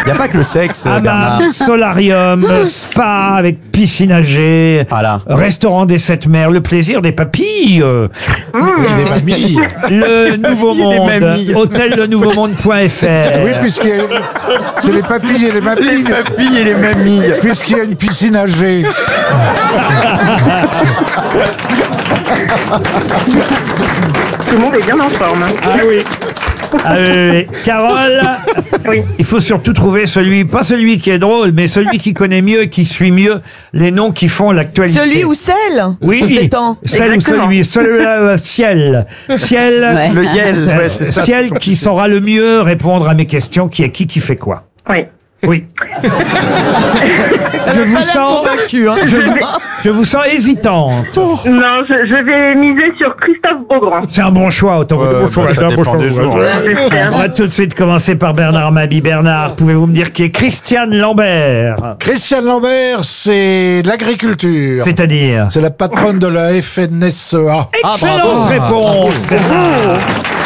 Il n'y a pas que le sexe, Hammam, Bernard. solarium, spa avec piscine âgée, Voilà. restaurant des 7 mers, le plaisir des papilles, Les mamies. le Nouveau Papilles et Monde, mamies. hôtellenouveaumonde.fr. Oui, c'est les papilles et les mamies. Les papilles et les mamies. Puisqu'il y a une piscine âgée. Tout le monde est bien en forme. Ah oui. Ah oui. Carole, Oui. il faut surtout trouver pas celui qui est drôle, mais celui qui connaît mieux et qui suit mieux les noms qui font l'actualité. Celui ou celle? Oui, On se détend. celle ou Exactement. celui, ciel. Ciel, Ouais. Le Yel, ouais, c'est ça. ciel qui saura le mieux répondre à mes questions, qui est qui fait quoi. Oui. Oui. Je vous sens, je vous sens hésitante. Non, je vais miser sur Christophe Beaugrand. C'est un bon choix, autant que bon choix. ça c'est un bon dépend choix. des jours. J'espère. On va tout de suite commencer par Bernard Mabie. Bernard, pouvez-vous me dire qui est Christiane Lambert? Christiane Lambert, c'est l'agriculture. C'est-à-dire? C'est la patronne de la FNSEA. Excellente réponse, Bernard.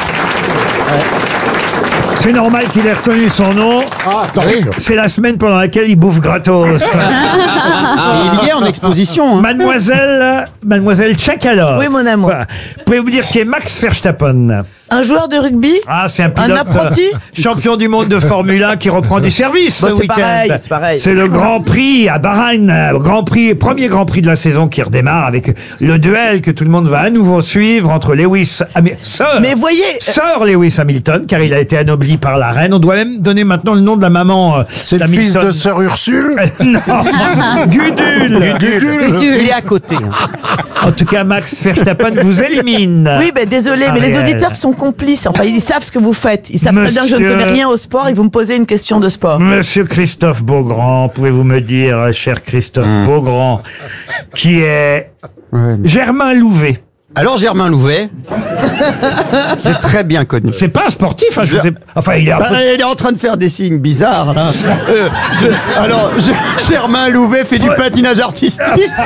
C'est normal qu'il ait retenu son nom. Ah, attendez. C'est la semaine pendant laquelle il bouffe gratos. Il y est en exposition. Hein. Mademoiselle Tchakalov. Oui, mon amour. Pouvez-vous me dire qui est Max Verstappen? Un joueur de rugby? Ah, c'est un pilote. apprenti? Champion du monde de Formule 1 qui reprend du service Bah, ce c'est week-end. pareil, c'est pareil. C'est le Grand Prix à Bahreïn. Premier Grand Prix de la saison qui redémarre avec le duel que tout le monde va à nouveau suivre entre Mais voyez, Sir Lewis Hamilton, car il a été anobli par la reine. On doit même donner maintenant le nom de la maman C'est le fils de sœur Ursule. Non, Gudule. Il est à côté. En tout cas, Max Verstappen vous élimine. oui, ben désolé, mais les Ariel. auditeurs sont complices. Enfin, ils savent ce que vous faites. Ils savent très bien que je ne Monsieur- connais rien au sport et que vous me posez une question de sport. Monsieur Christophe Beaugrand, pouvez-vous me dire, cher Christophe Beaugrand, qui est Germain Louvet? Alors Germain Louvet, qui est très bien connu. C'est pas un sportif, hein, enfin il est un peu... Il est en train de faire des signes bizarres là. Germain Louvet fait du patinage artistique.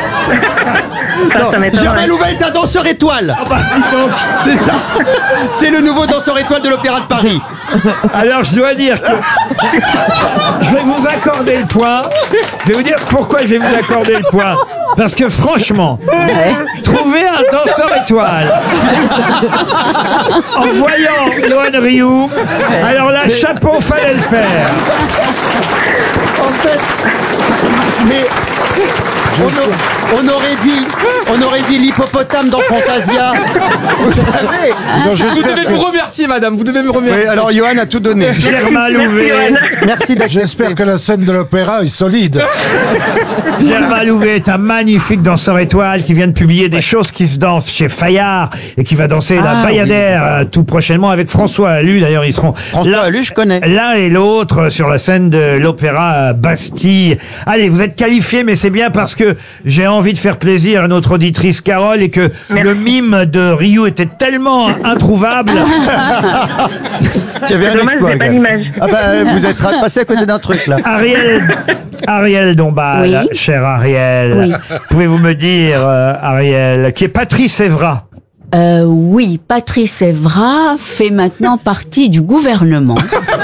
Ça m'étonnerait. Germain Louvet est un danseur étoile. Bah, dis donc. C'est ça. C'est le nouveau danseur étoile de l'Opéra de Paris. Alors je dois dire que je vais vous accorder le point. Je vais vous dire pourquoi je vais vous accorder le point. Parce que franchement, trouver un danseur étoile en voyant Lohan Rioux, alors là, chapeau, fallait le faire. En fait, mais on aurait dit l'hippopotame dans Fantasia. Vous savez. Vous devez me remercier, madame. Vous devez me remercier. Oui, alors Johan a tout donné. Germain Louvet. Merci d'accepter. J'espère que la scène de l'opéra est solide. Germain Louvet est un magnifique danseur étoile qui vient de publier des choses qui se dansent chez Fayard et qui va danser la Bayadère tout prochainement avec François Allu. D'ailleurs, ils seront François Allu, je connais. l'un et l'autre sur la scène de l'Opéra Bastille. Allez, vous êtes qualifiés, mais c'est bien parce que j'ai envie de faire plaisir à notre auditrice Carole et que le mime de Ryu était tellement introuvable. Il y avait un Dommage, exploit. j'ai pas gars. l'image. Ah bah, vous êtes passé à côté d'un truc là. Ariel Dombal, Oui. cher Ariel. Oui. Pouvez-vous me dire, Ariel, qui est Patrice Evra? Oui, Patrice Evra fait maintenant partie du gouvernement.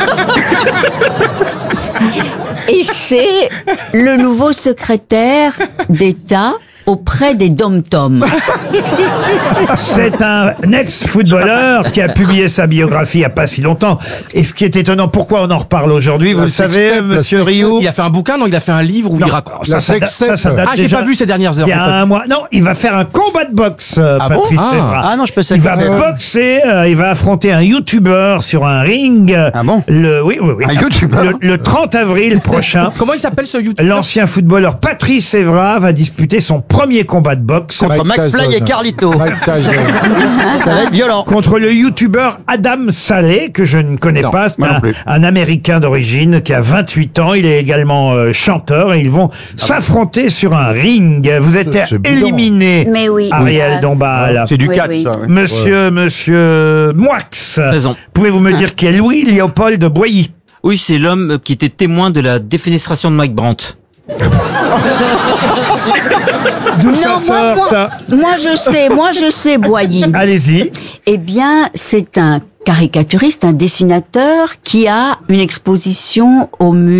Et c'est le nouveau secrétaire d'État auprès des dom-toms. C'est un ex-footballeur qui a publié sa biographie il n'y a pas si longtemps. Et ce qui est étonnant, pourquoi on en reparle aujourd'hui, vous le savez, sextape, monsieur Rioux? Il a fait un bouquin, non? Il a fait un livre où il raconte. La sextape. ça date Ah, j'ai déjà pas vu ces dernières heures. il y a un mois. Non, il va faire un combat de boxe, bon Patrice Evra. Ah non, je pensais Il que- va boxer, il va affronter un YouTuber sur un ring. Ah bon? Oui. Un YouTuber? Le 30 avril prochain. Comment il s'appelle ce YouTube? L'ancien footballeur Patrice Evra va disputer son premier combat de boxe Contre Mike McFly Tyson. et Carlito. Mike Tyson. Ça va être violent. contre le youtubeur Adam Saleh, que je ne connais Non, pas. C'est moi non plus. un Américain d'origine qui a 28 ans. Il est également chanteur et ils vont s'affronter sur un ring. Vous êtes C'est bidon. éliminé, Mais oui. Ariel Oui. Dombal. C'est du Oui, catch, oui. ça. ouais. Monsieur Moix. Raison. Pouvez-vous me dire qui est Louis-Léopold Boilly? Oui, c'est l'homme qui était témoin de la défenestration de Mike Brandt. D'où ça Non, sort, ça? moi je sais, Boilly. Allez-y. Eh bien, c'est un caricaturiste, un dessinateur qui a une exposition au musée